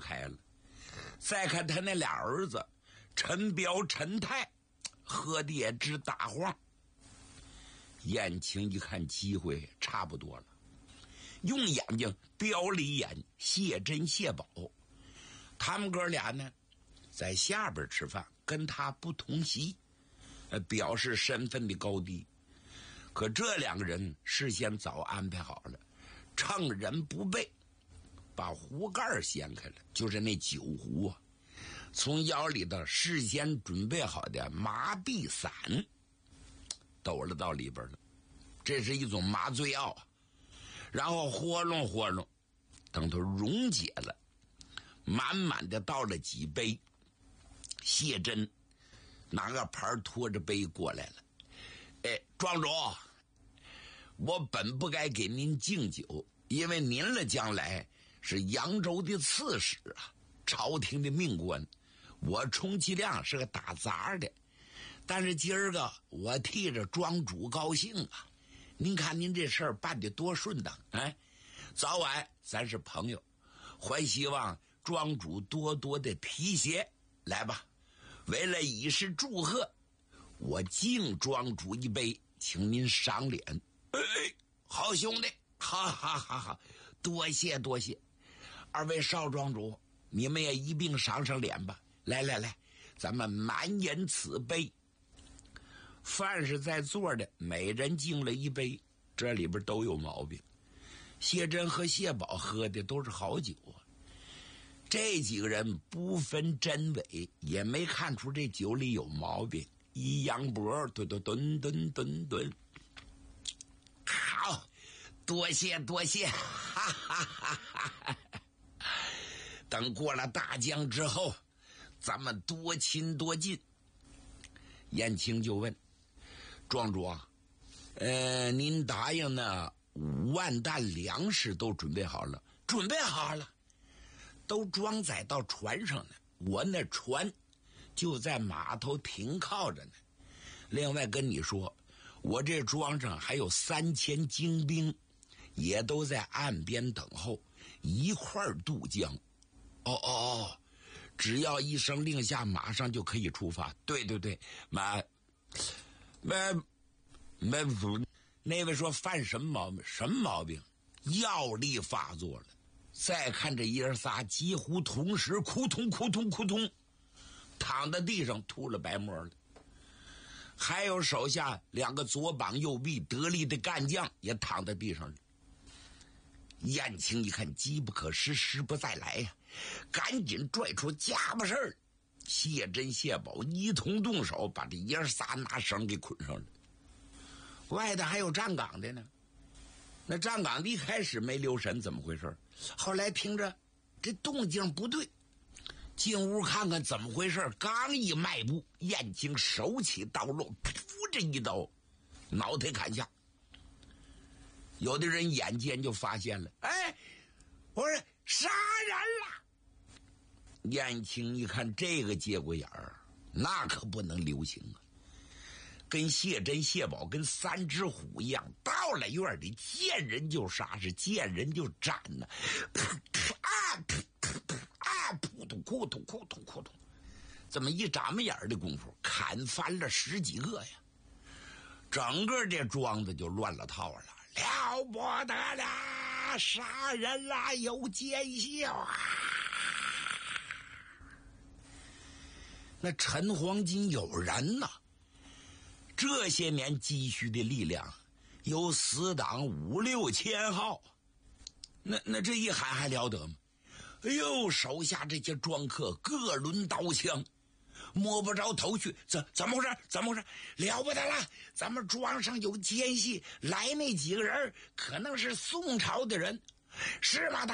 开了。再看他那俩儿子陈彪、陈泰，喝的也直打晃。燕青一看机会差不多了，用眼睛瞄了一眼谢珍、谢宝，他们哥俩呢在下边吃饭，跟他不同席，表示身份的高低。可这两个人事先早安排好了，趁人不备，把壶盖掀开了，就是那酒壶啊，从腰里头事先准备好的麻痹散抖了到里边了，这是一种麻醉药啊。然后活弄活弄，等它溶解了，满满的倒了几杯。谢珍拿个盘拖着杯过来了。庄主，我本不该给您敬酒，因为您了将来是扬州的刺史啊，朝廷的命官，我充其量是个打杂的。但是今儿个我替着庄主高兴啊，您看您这事儿办得多顺当，早晚咱是朋友，还希望庄主多多的提携。来吧，为了以示祝贺，我敬庄主一杯，请您赏脸。好兄弟，好，多谢多谢。二位少庄主，你们也一并赏赏脸吧。来，咱们满饮此杯。凡是在座的每人敬了一杯，这里边都有毛病。谢珍和谢宝喝的都是好酒啊，这几个人不分真伪，也没看出这酒里有毛病。一扬脖，吨，好，多谢，哈。等过了大江之后，咱们多亲多近。燕青就问庄主啊，您答应那5万担粮食都准备好了？准备好了，都装载到船上呢。我那船就在码头停靠着呢。另外跟你说，我这庄上还有3000精兵，也都在岸边等候，一块儿渡江。只要一声令下，马上就可以出发。对，那位说犯什么毛病？什么毛病？药力发作了。再看这爷仨几乎同时扑通躺在地上吐了白沫了。还有手下2个左膀右臂得力的干将也躺在地上了。燕青一看机不可失，时不再来呀，赶紧拽出家伙事儿。谢珍、谢宝一同动手，把这爷仨拿绳给捆上了。外头还有站岗的呢，那站岗的一开始没留神怎么回事，后来听着这动静不对，进屋看看怎么回事，刚一迈步，燕青手起刀落，噗，这一刀脑袋砍下。有的人眼尖就发现了，我说杀人了。燕青一看这个节骨眼儿，那可不能留情啊，跟谢珍、谢宝跟3只虎一样，到了院里见人就杀，是见人就斩呢。扑通，这么一眨巴眼的功夫，砍翻了10几个呀，整个这庄子就乱了套了。了不得了，杀人啦，有奸笑啊！那陈黄金有人呐，这些年积蓄的力量有死党5、6千号，那这一喊还了得吗？手下这些庄客各抡刀枪，摸不着头绪，怎么回事？了不得了，咱们庄上有奸细，来那几个人可能是宋朝的人，是吗？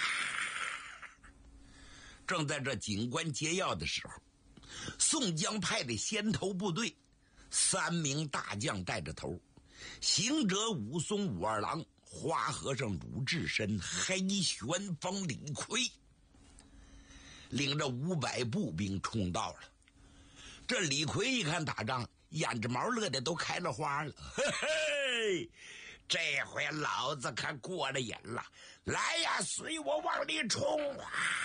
正在这警官接要的时候，宋江派的先头部队3名大将带着头，行者武松、武二郎，花和尚鲁智深，黑旋风李逵，领着500步兵冲到了。这李逵一看打仗，眼着毛乐的都开了花了，嘿，这回老子可过了瘾了，来呀，随我往里冲啊！